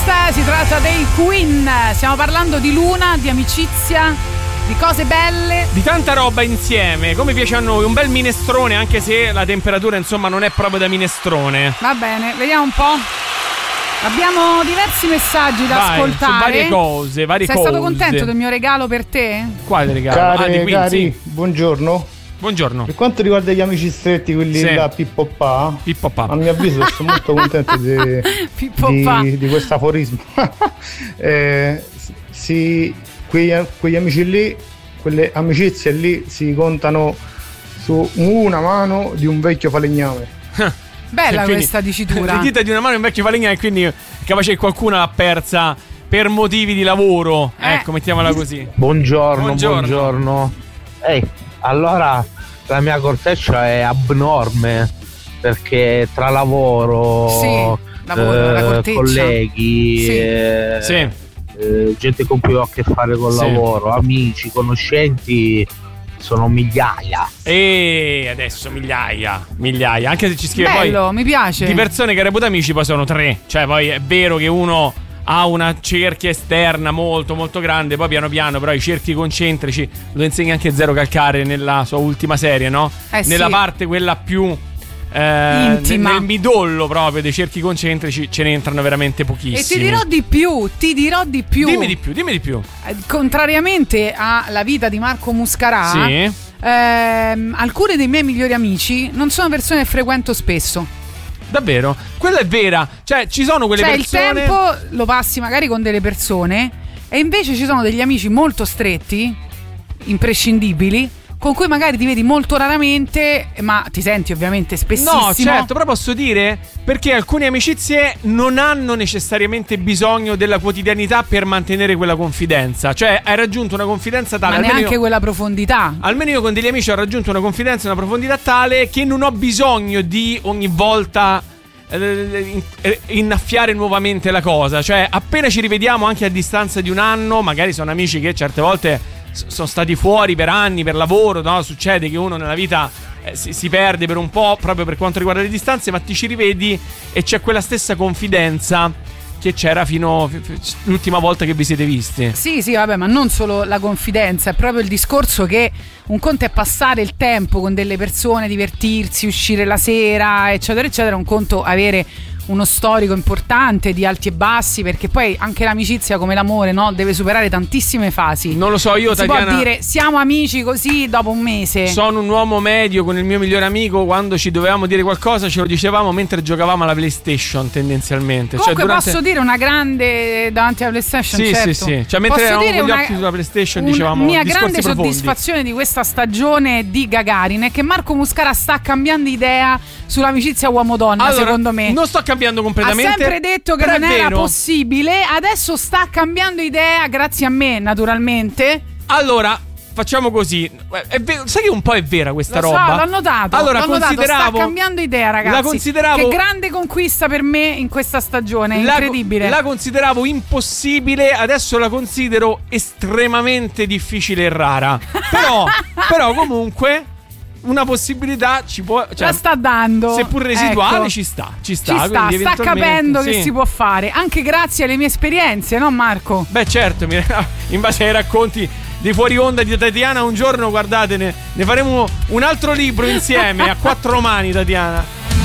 Si tratta dei Queen. Stiamo parlando di luna, di amicizia, di cose belle, di tanta roba insieme, come piace a noi. Un bel minestrone, anche se la temperatura insomma non è proprio da minestrone. Va bene, vediamo un po'. Abbiamo diversi messaggi da ascoltare su varie cose. Sei stato contento del mio regalo per te? Quale regalo? Cari, sì. Buongiorno. Buongiorno. Per quanto riguarda gli amici stretti, quelli là, Pippo Pa, a mio avviso sono molto contento di questo aforismo. Quegli amici lì, quelle amicizie lì si contano su una mano di un vecchio falegname. Bella questa dicitura. Le dita di una mano di un vecchio falegname, quindi è capace che qualcuno l'ha persa per motivi di lavoro. Ecco, mettiamola così. Buongiorno. Allora la mia corteccia è abnorme perché tra lavoro, colleghi, gente con cui ho a che fare col lavoro, amici, conoscenti, sono migliaia. E adesso migliaia. Anche se ci scrive bello, poi mi piace. Di persone che reputa amici poi sono 3. Cioè poi è vero che uno ha una cerchia esterna molto molto grande, poi piano piano però i cerchi concentrici, lo insegna anche Zero Calcare nella sua ultima serie, no? Nella parte quella più intima, nel midollo proprio dei cerchi concentrici ce ne entrano veramente pochissimi. E ti dirò di più. Dimmi di più. Contrariamente alla vita di Marco Muscarà, alcuni dei miei migliori amici non sono persone che frequento spesso. Davvero? Quella è vera. Cioè ci sono quelle persone, il tempo lo passi magari con delle persone e invece ci sono degli amici molto stretti, imprescindibili, con cui magari ti vedi molto raramente, ma ti senti ovviamente spessissimo. No, certo, però posso dire perché alcune amicizie non hanno necessariamente bisogno della quotidianità per mantenere quella confidenza. Cioè hai raggiunto una confidenza tale, ma neanche quella profondità. Almeno io con degli amici ho raggiunto una confidenza e una profondità tale che non ho bisogno di ogni volta innaffiare nuovamente la cosa. Cioè appena ci rivediamo anche a distanza di un anno, magari sono amici che certe volte sono stati fuori per anni, per lavoro, no? Succede che uno nella vita si perde per un po' proprio per quanto riguarda le distanze, ma ti ci rivedi e c'è quella stessa confidenza che c'era fino l'ultima volta che vi siete visti. Sì, vabbè, ma non solo la confidenza, è proprio il discorso che un conto è passare il tempo con delle persone, divertirsi, uscire la sera, eccetera eccetera, un conto avere uno storico importante di alti e bassi, perché poi anche l'amicizia, come l'amore, no, deve superare tantissime fasi. Non lo so, io si Tatiana può dire siamo amici così dopo un mese. Sono un uomo medio con il mio migliore amico, quando ci dovevamo dire qualcosa ce lo dicevamo mentre giocavamo alla PlayStation tendenzialmente. Comunque cioè, posso dire una grande davanti alla PlayStation, sì, certo. Sì. Cioè mentre posso eravamo con gli occhi sulla PlayStation dicevamo mia discorsi grande profondi. Soddisfazione di questa stagione di Gagarin è che Marco Muscara sta cambiando idea sull'amicizia uomo-donna. Allora, secondo me non sto cambiando completamente. Ha sempre detto che non era possibile, adesso sta cambiando idea grazie a me, naturalmente. Allora facciamo così. Sai che un po' è vera questa roba? L'ho notato. Allora, sta cambiando idea, ragazzi. La consideravo. Che grande conquista per me in questa stagione. Incredibile. La consideravo impossibile, adesso la considero estremamente difficile e rara. Però comunque una possibilità ci può, cioè, la sta dando, seppur residuale, ecco. ci sta, sta capendo che si può fare anche grazie alle mie esperienze, no Marco? Beh certo, in base ai racconti di fuori onda di Tatiana, un giorno guardate ne faremo un altro libro insieme a 4 mani, Tatiana.